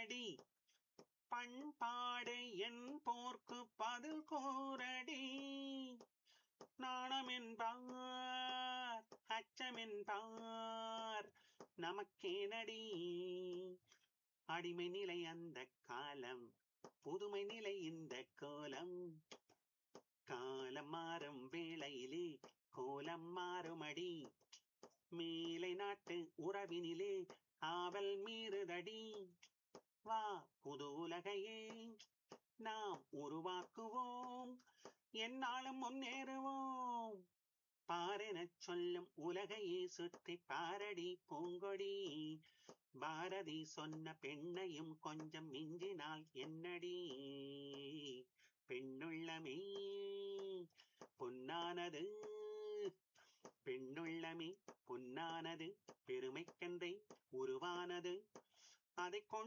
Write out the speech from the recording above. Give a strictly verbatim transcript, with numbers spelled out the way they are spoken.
கூறடி பண்பாடு என் போர்க்கு பதில் கூறடி நாணமென்பார் அச்சமென்பார் நமக்கேனடி அடிமை நிலை அந்த காலம் புதுமை நிலை இந்த கோலம் காலம் மாறும் வேளையிலே கோலம் மாறுமடி மேலை நாட்டு உறவினிலே ஆவல் மீறுதடி வா புது உலகையே நாம் உருவாக்குவோம் என்னாலும் முன்னேறுவோம் பாரெனச் சொல்லும் உலகையே சுற்றி பாரடி பூங்கொடி பாரதி சொன்ன பெண்ணையும் கொஞ்சம் மிஞ்சினால் என்னடி பெண்ணுள்ளமே பொன்னானது பெண்ணுள்ளமே பொன்னானது பெருமைக்கென்றே உருவானது அதை கொண்டு